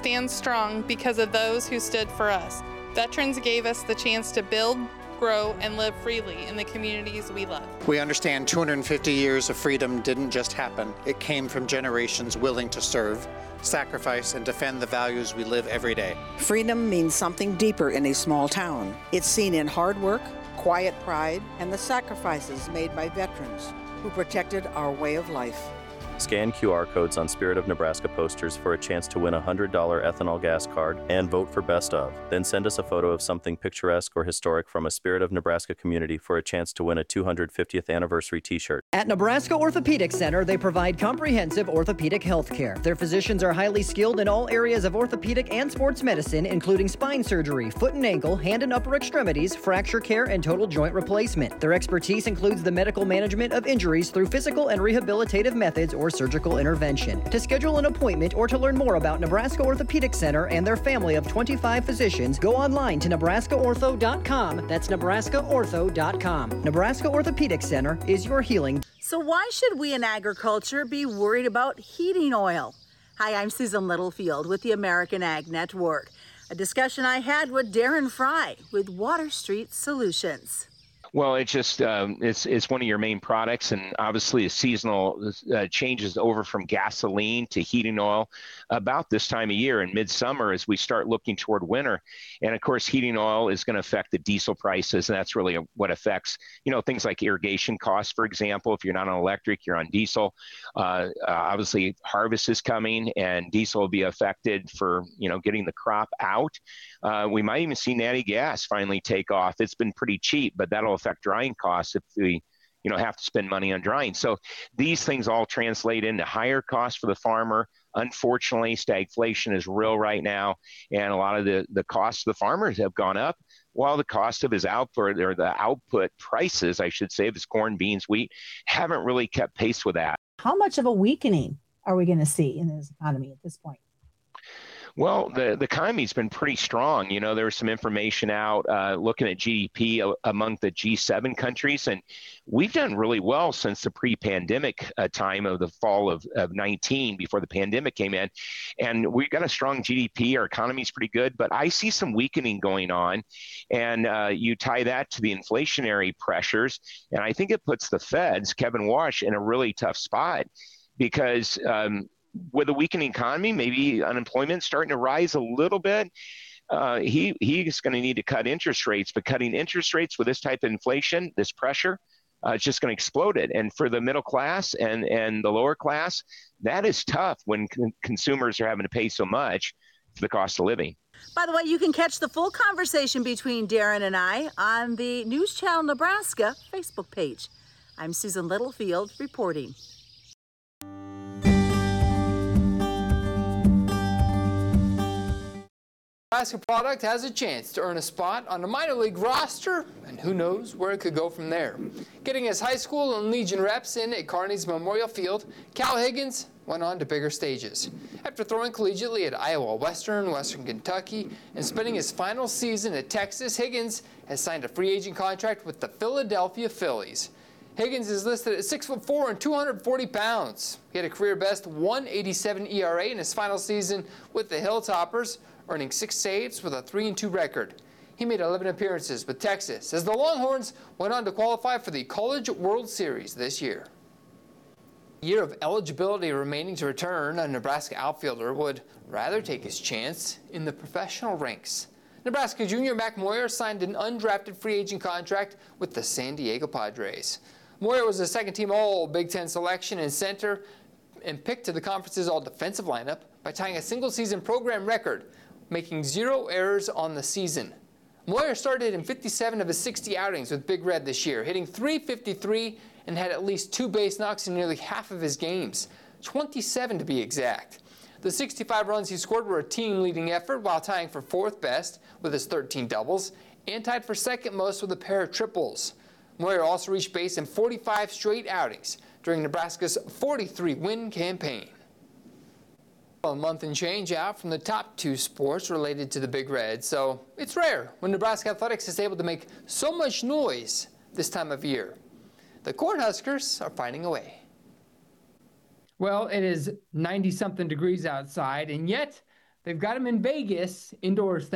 stands strong because of those who stood for us. Veterans gave us the chance to build, grow, and live freely in the communities we love. We understand 250 years of freedom didn't just happen. It came from generations willing to serve, sacrifice, and defend the values we live every day. Freedom means something deeper in a small town. It's seen in hard work, quiet pride, and the sacrifices made by veterans who protected our way of life. Scan QR codes on Spirit of Nebraska posters for a chance to win a $100 ethanol gas card and vote for Best of. Then send us a photo of something picturesque or historic from a Spirit of Nebraska community for a chance to win a 250th anniversary t-shirt. At Nebraska Orthopedic Center, they provide comprehensive orthopedic health care. Their physicians are highly skilled in all areas of orthopedic and sports medicine, including spine surgery, foot and ankle, hand and upper extremities, fracture care, and total joint replacement. Their expertise includes the medical management of injuries through physical and rehabilitative methods or surgical intervention. To schedule an appointment or to learn more about Nebraska Orthopedic Center and their family of 25 physicians, go online to nebraskaortho.com. That's nebraskaortho.com. Nebraska Orthopedic Center is your healing. So why should we in agriculture be worried about heating oil? Hi, I'm Susan Littlefield with the American Ag Network. A discussion I had with Darren Fry with Water Street Solutions. Well, it's just it's one of your main products, and obviously a seasonal changes over from gasoline to heating oil about this time of year in midsummer as we start looking toward winter. And of course, heating oil is going to affect the diesel prices, and that's really what affects, things like irrigation costs, for example. If you're not on electric, you're on diesel. Obviously, harvest is coming, and diesel will be affected for, getting the crop out. We might even see natty gas finally take off. It's been pretty cheap, but that'll affect drying costs if we have to spend money on drying. So these things all translate into higher costs for the farmer. Unfortunately, stagflation is real right now, and a lot of the costs of the farmers have gone up, while the cost of his output, or the output prices, I should say, of his corn, beans, wheat, haven't really kept pace with that. How much of a weakening are we going to see in this economy at this point? Well, the economy's been pretty strong. There was some information out looking at GDP among the G7 countries, and we've done really well since the pre-pandemic time of the fall of 19, before the pandemic came in. And we've got a strong GDP. Our economy's pretty good, but I see some weakening going on. And you tie that to the inflationary pressures, and I think it puts the Fed's, Kevin Walsh, in a really tough spot because with a weakening economy, maybe unemployment starting to rise a little bit. He's going to need to cut interest rates, but cutting interest rates with this type of inflation, this pressure, it's just going to explode it. And for the middle class and the lower class, that is tough when consumers are having to pay so much for the cost of living. By the way, you can catch the full conversation between Darren and I on the News Channel Nebraska Facebook page. I'm Susan Littlefield reporting. Nebraska product has a chance to earn a spot on the minor league roster, and who knows where it could go from there. Getting his high school and Legion reps in at Kearney's Memorial Field, Cal Higgins went on to bigger stages. After throwing collegiately at Iowa Western, Western Kentucky, and spending his final season at Texas, Higgins has signed a free agent contract with the Philadelphia Phillies. Higgins is listed at 6'4" and 240 pounds. He had a career best 1.87 ERA in his final season with the Hilltoppers, earning 6 saves with a 3-2 record. He made 11 appearances with Texas as the Longhorns went on to qualify for the College World Series this year. A year of eligibility remaining to return, a Nebraska outfielder would rather take his chance in the professional ranks. Nebraska junior Mac Moyer signed an undrafted free agent contract with the San Diego Padres. Moyer was a second-team All-Big Ten selection in center and picked to the conference's all-defensive lineup by tying a single-season program record, making 0 errors on the season. Moyer started in 57 of his 60 outings with Big Red this year, hitting .353 and had at least 2 base knocks in nearly half of his games, 27 to be exact. The 65 runs he scored were a team-leading effort while tying for 4th best with his 13 doubles and tied for 2nd most with a pair of triples. Moyer also reached base in 45 straight outings during Nebraska's 43-win campaign. A month and change out from the top 2 sports related to the Big Red, so it's rare when Nebraska athletics is able to make so much noise this time of year. The Cornhuskers are finding a way. Well, it is 90-something degrees outside, and yet They've got him in Vegas indoors.